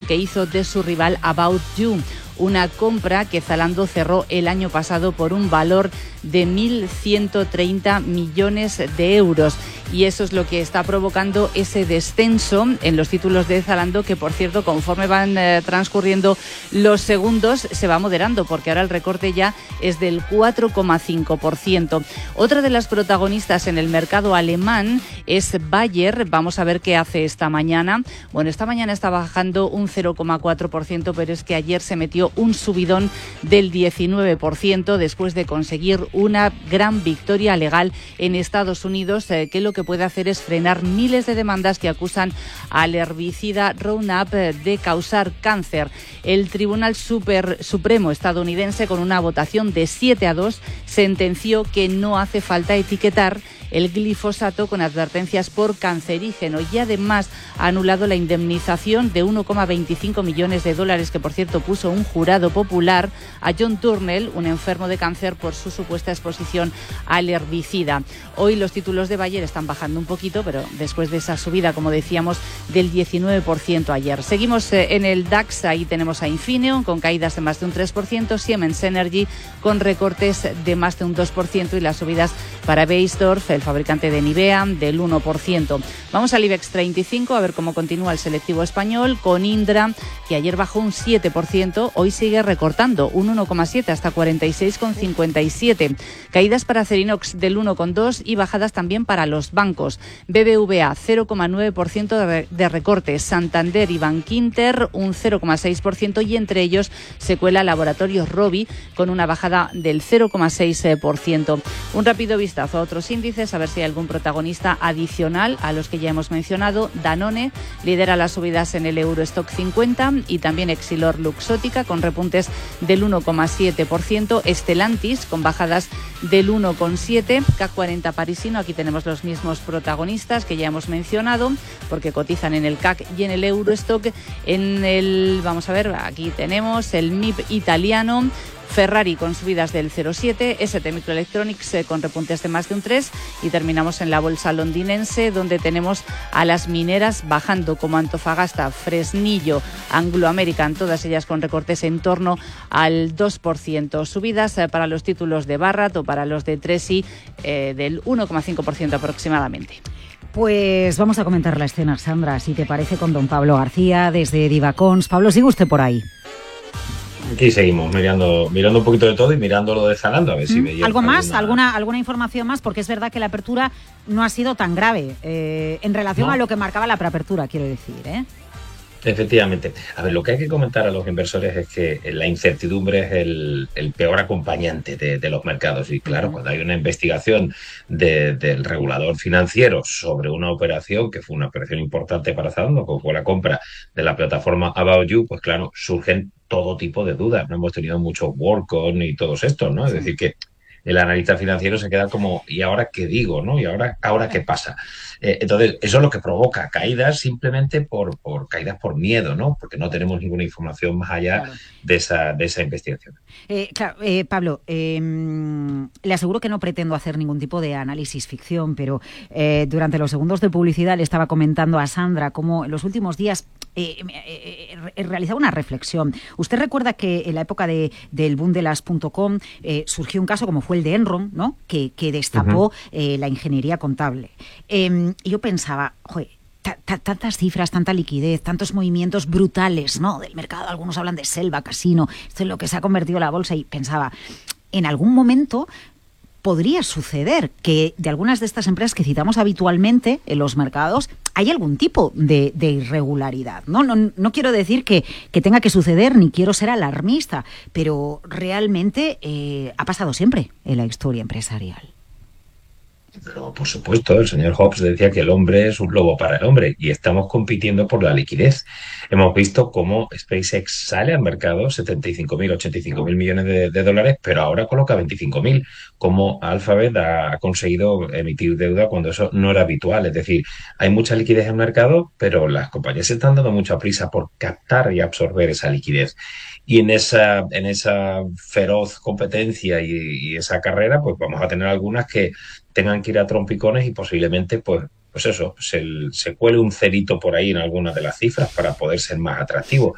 que hizo de su rival About You, una compra que Zalando cerró el año pasado por un valor de 1.130 millones de euros. Y eso es lo que está provocando ese descenso en los títulos de Zalando, que por cierto, conforme van transcurriendo los segundos, se va moderando, porque ahora el recorte ya es del 4,5%. Otra de las protagonistas en el mercado alemán es Bayer. Vamos a ver qué hace esta mañana. Bueno, esta mañana está bajando un 0,4%, pero es que ayer se metió un subidón del 19% después de conseguir una gran victoria legal en Estados Unidos, que lo que puede hacer es frenar miles de demandas que acusan al herbicida Roundup de causar cáncer. El Tribunal Supremo estadounidense, con una votación de 7-2, sentenció que no hace falta etiquetar el glifosato con advertencias por cancerígeno, y además ha anulado la indemnización de 1,25 millones de dólares que, por cierto, puso un jurado popular a John Turnell, un enfermo de cáncer, por su supuesta exposición al herbicida. Hoy los títulos de Bayer están bajando un poquito, pero después de esa subida, como decíamos, del 19% ayer. Seguimos en el DAX, ahí tenemos a Infineon con caídas de más de un 3%, Siemens Energy con recortes de más de un 2% y las subidas para Beiersdorf, el fabricante de Nivea, del 1%. Vamos al IBEX 35 a ver cómo continúa el selectivo español, con Indra, que ayer bajó un 7%, hoy sigue recortando un 1,7 hasta 46,57. Caídas para Acerinox del 1,2 y bajadas también para los bancos. BBVA 0,9% de recorte, Santander y Bankinter un 0,6%, y entre ellos se cuela Laboratorios Rovi con una bajada del 0,6%. Un rápido vistazo a otros índices, a ver si hay algún protagonista adicional a los que ya hemos mencionado. Danone lidera las subidas en el Eurostock 50 y también Exilor Luxótica con repuntes del 1,7%, Stellantis con bajadas del 1,7%, CAC 40 parisino, aquí tenemos los mismos protagonistas que ya hemos mencionado porque cotizan en el CAC y en el Eurostock. Vamos a ver, aquí tenemos el MIP italiano, Ferrari con subidas del 0,7, ST Microelectronics con repuntes de más de un 3, y terminamos en la bolsa londinense, donde tenemos a las mineras bajando, como Antofagasta, Fresnillo, Anglo American, todas ellas con recortes en torno al 2%. Subidas para los títulos de Barrat o para los de Tresi del 1,5% aproximadamente. Pues vamos a comentar la escena, Sandra, si te parece, con don Pablo García desde Divacons. Pablo, ¿sigue usted por ahí? Aquí seguimos mirando un poquito de todo y mirando lo de Zalando, a ver si veía ¿Algo más? ¿Alguna información más? Porque es verdad que la apertura no ha sido tan grave en relación a lo que marcaba la preapertura, quiero decir, ¿eh? Efectivamente. A ver, lo que hay que comentar a los inversores es que la incertidumbre es el peor acompañante de los mercados. Y claro, cuando hay una investigación del regulador financiero sobre una operación que fue una operación importante para Zalando, como fue la compra de la plataforma About You, pues claro, surgen todo tipo de dudas. No hemos tenido muchos work-on y todos estos, ¿no? Es decir, que el analista financiero se queda como, ¿y ahora qué digo, no? ¿Y ahora qué pasa? Entonces, eso es lo que provoca caídas simplemente por caídas por miedo, ¿no? Porque no tenemos ninguna información más allá de esa investigación. Pablo, le aseguro que no pretendo hacer ningún tipo de análisis ficción, pero durante los segundos de publicidad le estaba comentando a Sandra cómo en los últimos días realizaba una reflexión. Usted recuerda que en la época del boom de las .com surgió un caso como fue el de Enron, ¿no? Que destapó la ingeniería contable. Y yo pensaba, joder, tantas cifras, tanta liquidez, tantos movimientos brutales, ¿no? Del mercado, algunos hablan de selva, casino, esto es lo que se ha convertido la bolsa, y pensaba, en algún momento podría suceder que de algunas de estas empresas que citamos habitualmente en los mercados hay algún tipo de irregularidad. No quiero decir que tenga que suceder, ni quiero ser alarmista, pero realmente ha pasado siempre en la historia empresarial. Pero, por supuesto, el señor Hobbes decía que el hombre es un lobo para el hombre y estamos compitiendo por la liquidez. Hemos visto cómo SpaceX sale al mercado 75.000, 85.000 millones de dólares, pero ahora coloca 25.000. Cómo Alphabet ha conseguido emitir deuda cuando eso no era habitual. Es decir, hay mucha liquidez en el mercado, pero las compañías se están dando mucha prisa por captar y absorber esa liquidez. Y en esa feroz competencia y esa carrera, pues vamos a tener algunas que tengan que ir a trompicones y posiblemente, pues eso, se cuele un cerito por ahí en algunas de las cifras para poder ser más atractivo.